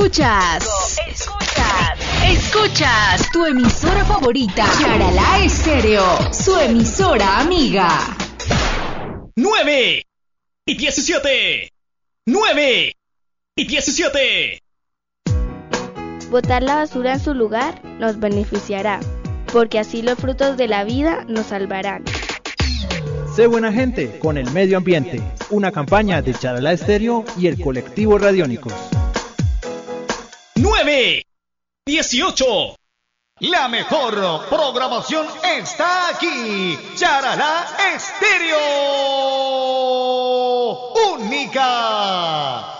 Escuchas tu emisora favorita, Charalá Estéreo, su emisora amiga. 9:17. 9:17. Botar la basura en su lugar nos beneficiará, porque así los frutos de la vida nos salvarán. Sé buena gente con el medio ambiente. Una campaña de Charalá Estéreo y el colectivo Radiónicos. 9:18. La mejor programación está aquí. Charalá Estéreo. Única.